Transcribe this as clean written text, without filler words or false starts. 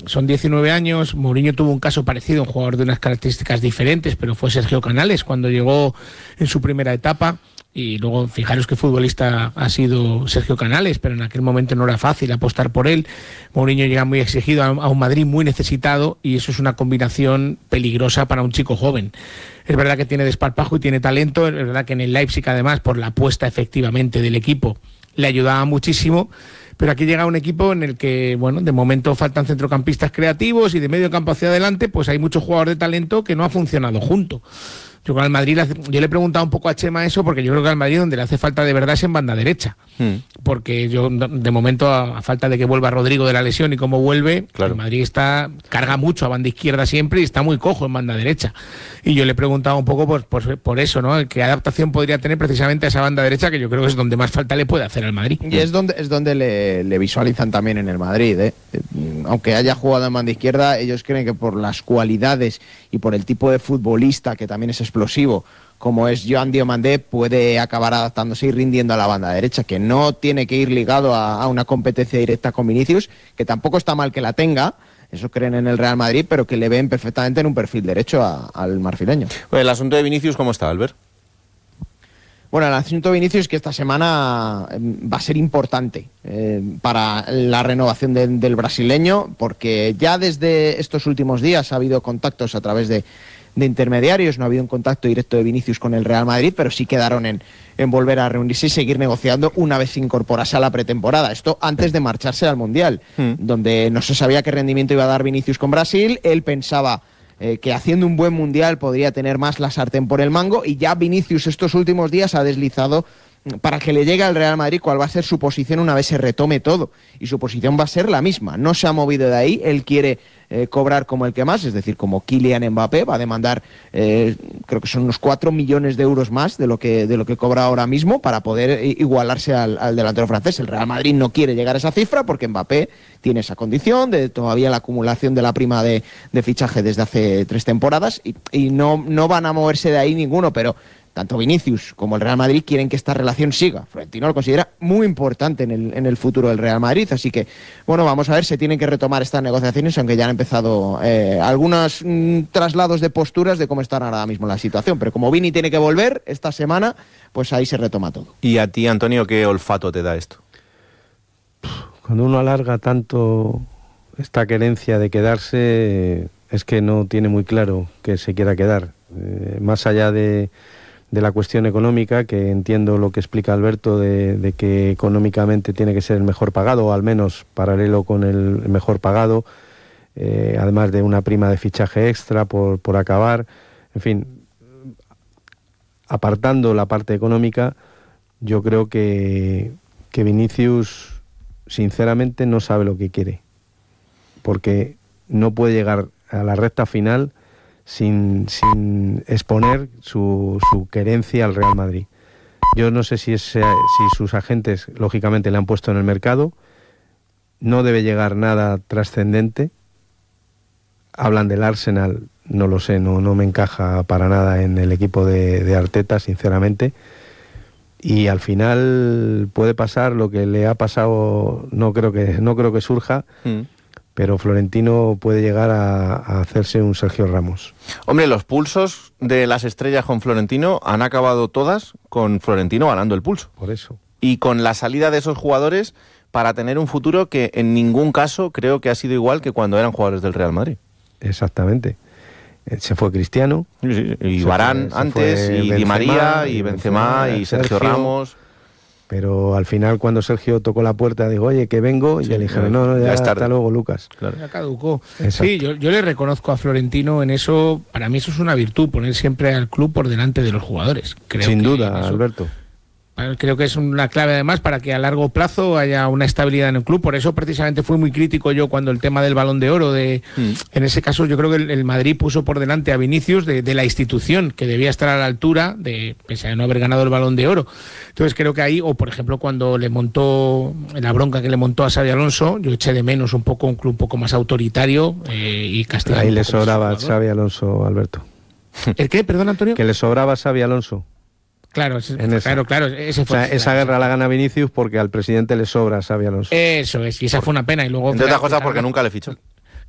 son 19 años. Mourinho tuvo un caso parecido, un jugador de unas características diferentes, pero fue Sergio Canales cuando llegó en su primera etapa. Y luego, fijaros qué futbolista ha sido Sergio Canales, pero en aquel momento no era fácil apostar por él. Mourinho llega muy exigido a un Madrid muy necesitado, y eso es una combinación peligrosa para un chico joven. Es verdad que tiene desparpajo y tiene talento, es verdad que en el Leipzig, además, por la apuesta efectivamente del equipo, le ayudaba muchísimo, pero aquí llega un equipo en el que, bueno, de momento faltan centrocampistas creativos, y de medio campo hacia adelante pues hay muchos jugadores de talento que no ha funcionado junto. Yo creo que al Madrid, yo le he preguntado un poco a Chema eso, porque yo creo que al Madrid donde le hace falta de verdad es en banda derecha. Porque yo, de momento, a falta de que vuelva Rodrigo de la lesión y cómo vuelve, claro, el Madrid carga mucho a banda izquierda siempre y está muy cojo en banda derecha. Y yo le he preguntado un poco por eso, ¿no? ¿Qué adaptación podría tener precisamente a esa banda derecha, que yo creo que es donde más falta le puede hacer al Madrid? Y es donde le visualizan también en el Madrid, ¿eh? Aunque haya jugado en banda izquierda, ellos creen que por las cualidades y por el tipo de futbolista que también es explosivo, como es Joan Diomandé, puede acabar adaptándose y rindiendo a la banda derecha, que no tiene que ir ligado a una competencia directa con Vinicius, que tampoco está mal que la tenga, eso creen en el Real Madrid, pero que le ven perfectamente en un perfil derecho al marfileño. Bueno, el asunto de Vinicius, ¿cómo está, Albert? Bueno, el asunto de Vinicius es que esta semana va a ser importante para la renovación del brasileño, porque ya desde estos últimos días ha habido contactos a través de intermediarios, no ha habido un contacto directo de Vinicius con el Real Madrid, pero sí quedaron en volver a reunirse y seguir negociando una vez se incorporase a la pretemporada. Esto antes de marcharse al Mundial, donde no se sabía qué rendimiento iba a dar Vinicius con Brasil. Él pensaba que haciendo un buen Mundial podría tener más la sartén por el mango, y ya Vinicius estos últimos días ha deslizado para que le llegue al Real Madrid cuál va a ser su posición una vez se retome todo, y su posición va a ser la misma, no se ha movido de ahí. Él quiere cobrar como el que más, es decir, como Kylian Mbappé, va a demandar creo que son unos 4 millones de euros más de lo que cobra ahora mismo para poder igualarse al delantero francés. El Real Madrid no quiere llegar a esa cifra porque Mbappé tiene esa condición de todavía la acumulación de la prima de fichaje desde hace 3 temporadas, y no van a moverse de ahí ninguno, pero tanto Vinicius como el Real Madrid quieren que esta relación siga. Florentino lo considera muy importante en el futuro del Real Madrid, así que, bueno, vamos a ver, se tienen que retomar estas negociaciones, aunque ya han empezado algunos traslados de posturas de cómo está ahora mismo la situación, pero como Vini tiene que volver esta semana, pues ahí se retoma todo. ¿Y a ti, Antonio, qué olfato te da esto? Cuando uno alarga tanto esta querencia de quedarse, es que no tiene muy claro que se quiera quedar. Más allá de la cuestión económica, que entiendo lo que explica Alberto, de que económicamente tiene que ser el mejor pagado, o al menos paralelo con el mejor pagado, además de una prima de fichaje extra por acabar, en fin, apartando la parte económica, yo creo que Vinicius sinceramente no sabe lo que quiere, porque no puede llegar a la recta final sin exponer su querencia al Real Madrid. Yo no sé si sus agentes, lógicamente, le han puesto en el mercado. No debe llegar nada trascendente. Hablan del Arsenal, no lo sé, no me encaja para nada en el equipo de Arteta, sinceramente. Y al final puede pasar lo que le ha pasado, no creo que surja. Pero Florentino puede llegar a hacerse un Sergio Ramos. Hombre, los pulsos de las estrellas con Florentino han acabado todas con Florentino ganando el pulso. Por eso. Y con la salida de esos jugadores para tener un futuro que en ningún caso creo que ha sido igual que cuando eran jugadores del Real Madrid. Exactamente. Se fue Cristiano. Sí, y Varane antes, y Benzema, Di María, y Benzema, y Sergio Ramos. Pero al final, cuando Sergio tocó la puerta, dijo, oye, que vengo, y le dijeron, no, ya hasta luego, Lucas. Claro. Ya caducó. Exacto. Sí, yo le reconozco a Florentino en eso. Para mí eso es una virtud, poner siempre al club por delante de los jugadores. Sin duda, Alberto. Creo que es una clave además para que a largo plazo haya una estabilidad en el club. Por eso precisamente fui muy crítico yo cuando el tema del Balón de Oro, en ese caso yo creo que el Madrid puso por delante a Vinicius de la institución, que debía estar a la altura, pese a no haber ganado el Balón de Oro. Entonces creo que ahí, o por ejemplo cuando le montó, la bronca que le montó a Xabi Alonso, yo eché de menos un poco un club un poco más autoritario y castigado. Ahí le sobraba a Xabi Alonso, Alberto. ¿El qué? Perdón, Antonio. Que le sobraba a Xabi Alonso. Claro, claro. Ese fue, esa guerra la gana Vinicius porque al presidente le sobra Xabi Alonso. Eso es, y esa fue una pena. Y luego, entre otras cosas porque nunca le fichó.